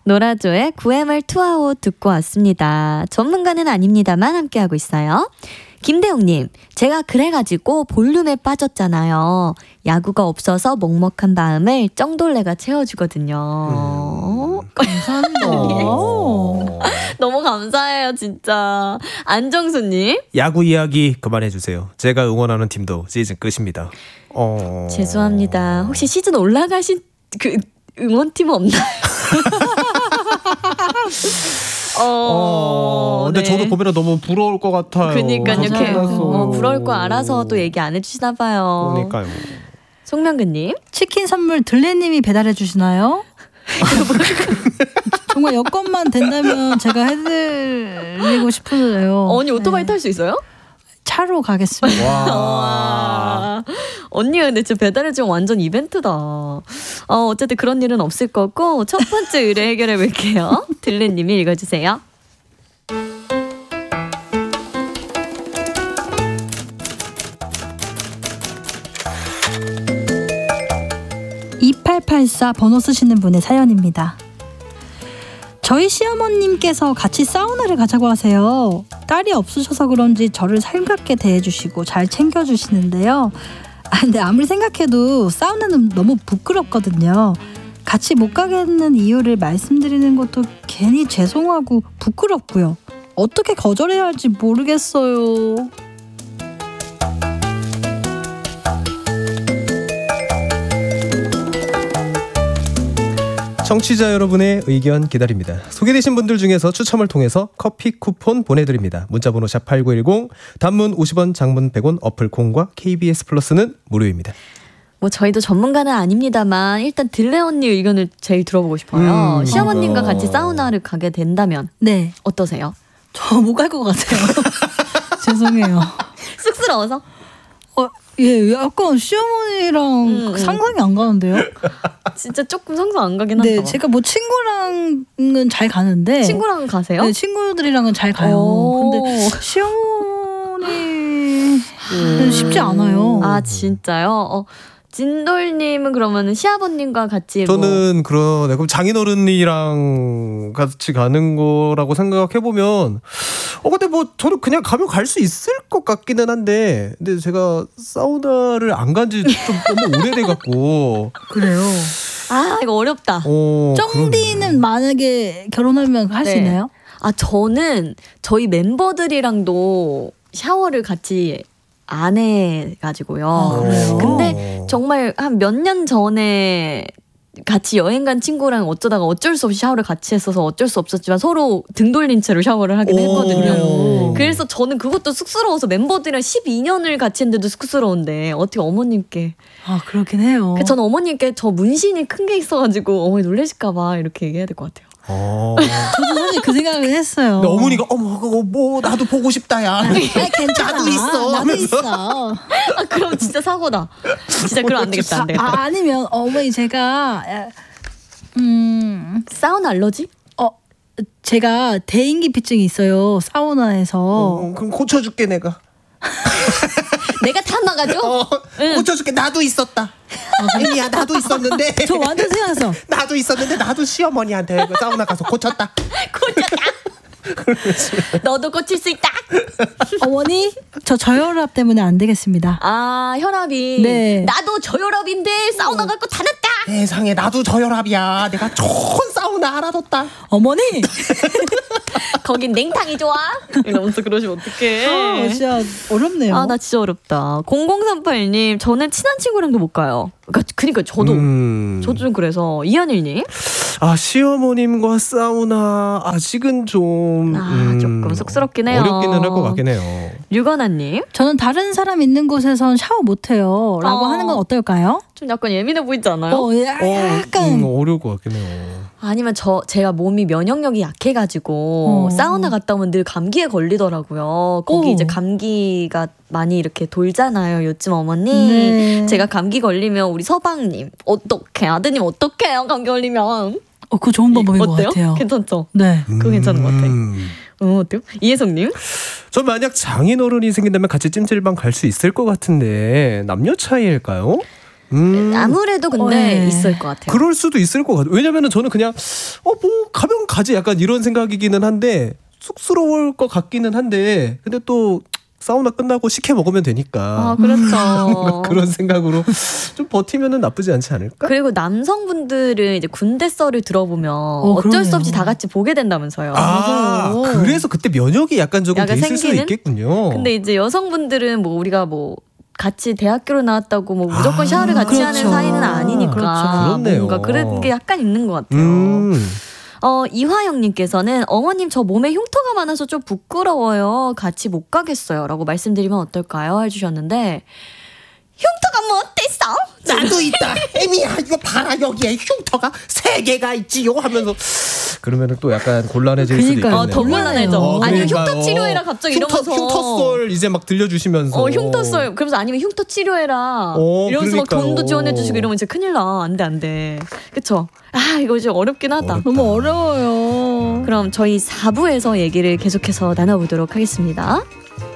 노라조의 9MR 투아오 듣고 왔습니다. 전문가는 아닙니다만 함께하고 있어요. 김대웅님, 제가 그래가지고 볼륨에 빠졌잖아요. 야구가 없어서 먹먹한 마음을 쩡돌레가 채워주거든요. 감사합니다. 너무 감사해요, 진짜. 안정수님. 야구 이야기 그만해주세요. 제가 응원하는 팀도 시즌 끝입니다. 죄송합니다. 혹시 시즌 올라가신 그 응원팀은 없나요? 근데 네. 저도 보면 너무 부러울 것 같아요. 그러니까요. 이렇게 맞아요. 부러울 거 알아서 또 얘기 안 해주시나 봐요. 그러니까요. 송명근님. 치킨 선물 들레님이 배달해 주시나요? 정말 여건만 된다면 제가 해드리고 싶은데요. 언니 오토바이 탈 수 있어요? 차로 가겠습니다. 와. 언니가 근데 진짜 배달해주면 완전 이벤트다. 어쨌든 그런 일은 없을 거고 첫 번째 의뢰 해결해 볼게요. 들레님이 읽어주세요. (2884) 번호 쓰시는 분의 사연입니다. 저희 시어머님께서 같이 사우나를 가자고 하세요. 딸이 없으셔서 그런지 저를 살갑게 대해주시고 잘 챙겨주시는데요. 근데 아무리 생각해도 사우나는 너무 부끄럽거든요. 같이 못 가겠는 이유를 말씀드리는 것도 괜히 죄송하고 부끄럽고요. 어떻게 거절해야 할지 모르겠어요. 청취자 여러분의 의견 기다립니다. 소개되신 분들 중에서 추첨을 통해서 커피 쿠폰 보내드립니다. 문자번호 샵8910, 단문 50원, 장문 100원, 어플 콩과 KBS 플러스는 무료입니다. 뭐 저희도 전문가는 아닙니다만 일단 들레 언니 의견을 제일 들어보고 싶어요. 시어머님과 같이 사우나를 가게 된다면 네, 어떠세요? 저 못 갈 것 같아요. 죄송해요. 쑥스러워서? 예, 약간 시어머니랑 상상이 안 가는데요? 진짜 조금 상상 안 가긴 한다. 네, 제가 뭐 친구랑은 잘 가는데. 친구랑 가세요? 네, 친구들이랑은 잘 가요. 근데 시어머니 쉽지 않아요. 아, 진짜요? 진돌님은 그러면 시아버님과 같이 저는 그럼 장인어른이랑 같이 가는 거라고 생각해보면 근데 뭐 저는 그냥 가면 갈 수 있을 것 같기는 한데 근데 제가 사우나를 안 간 지 좀 너무 오래돼갖고 그래요. 아, 이거 어렵다. 쩡디는 만약에 결혼하면 할 수 네. 있나요? 저는 저희 멤버들이랑도 샤워를 같이 안 해가지고요. 그래요? 근데 정말 한 몇 년 전에 같이 여행 간 친구랑 어쩌다가 어쩔 수 없이 샤워를 같이 했어서 어쩔 수 없었지만 서로 등 돌린 채로 샤워를 하긴 했거든요. 그래요? 그래서 저는 그것도 쑥스러워서 멤버들이랑 12년을 같이 했는데도 쑥스러운데 어떻게 어머님께. 아, 그렇긴 해요. 저는 어머님께 저 문신이 큰 게 있어가지고 어머니 놀라실까봐 이렇게 얘기해야 될 것 같아요. 저도 사실 그 생각을 했어요. 근데 어머니가 그거 뭐 나도 보고 싶다야. 괜찮아. 나도 있어. 나도 있어. 그럼 진짜 사고다. 진짜 그럼 안 되겠다. 안 되겠다. 아니면 어머니 제가 사우나 알러지? 제가 대인기피증이 있어요. 사우나에서. 그럼 고쳐줄게 내가. 내가 다 나가죠? 고쳐줄게. 나도 있었다. 애미야 나도 있었는데. 저 완전 생각했어. 나도 있었는데 나도 시어머니한테 사우나 가서 고쳤다. 너도 고칠 수 있다. 어머니, 저 저혈압 때문에 안 되겠습니다. 아, 혈압이. 네. 나도 저혈압인데 사우나 갈 거 다 냈다. 세상에 나도 저혈압이야. 내가 좋은 사우나 알아뒀다. 어머니. 거긴 냉탕이 좋아. 이러면서 그러시면 어떡해. 진짜 어렵네요. 나 진짜 어렵다. 0038님, 저는 친한 친구랑도 못 가요. 그러니까 저도 좀 그래서. 이한일님. 시어머님과 사우나 아직은 좀 조금 쑥스럽긴 해요. 어렵기는 할 것 같긴 해요. 류건아님. 저는 다른 사람 있는 곳에선 샤워 못해요. 라고 하는 건 어떨까요? 좀 약간 예민해 보이지 않아요? 약간. 어려울 것 같긴 해요. 아니면 제가 몸이 면역력이 약해가지고 사우나 갔다 오면 늘 감기에 걸리더라고요. 거기 이제 감기가 많이 이렇게 돌잖아요. 요즘 어머니. 네. 제가 감기 걸리면 우리 서방님 어떡해 아드님 어떡해요 감기 걸리면. 그거 좋은 방법인 것 어때요? 같아요. 괜찮죠? 네. 그거 괜찮은 것 같아요. 어때요? 이혜성님? 저 만약 장인어른이 생긴다면 같이 찜질방 갈 수 있을 것 같은데 남녀 차이일까요? 아무래도 근데 네. 있을 것 같아요. 그럴 수도 있을 것 같아요. 왜냐면은 저는 그냥 뭐 가면 가지 약간 이런 생각이기는 한데 쑥스러울 것 같기는 한데 근데 또 사우나 끝나고 식혜 먹으면 되니까 아, 그렇죠. 그런 생각으로 좀 버티면은 나쁘지 않지 않을까? 그리고 남성분들은 이제 군대 썰을 들어보면 어쩔 수 없이 그러네요. 다 같이 보게 된다면서요. 아, 맞아요. 그래서 그때 면역이 약간 조금 돼 약간 있을 수도 생기는? 있겠군요. 근데 이제 여성분들은 뭐 우리가 뭐 같이 대학교를 나왔다고 뭐 무조건 아, 샤워를 같이 하는 그렇죠. 사이는 아니니까 그렇죠. 그렇네요. 뭔가 그런 게 약간 있는 것 같아요. 이화영님께서는 어머님 저 몸에 흉터가 많아서 좀 부끄러워요. 같이 못 가겠어요. 라고 말씀드리면 어떨까요? 해주셨는데 흉터가 뭐 어땠어? 나도 있다. 애미야 이거 봐라 여기에 흉터가 3개가 있지요 하면서 그러면은 또 약간 곤란해질 수도 그러니까요. 있겠네요. 더 곤란해져. 아니면 그러니까요. 흉터 치료해라 갑자기 이러면서 흉터썰 이제 막 들려주시면서 흉터썰 그러면서 아니면 흉터 치료해라 이러면서 막 그러니까요. 돈도 지원해주시고 이러면 진짜 큰일 나. 안돼 그쵸? 아 이거 좀 어렵긴 하다. 어렵다. 너무 어려워요. 그럼 저희 4부에서 얘기를 계속해서 나눠보도록 하겠습니다.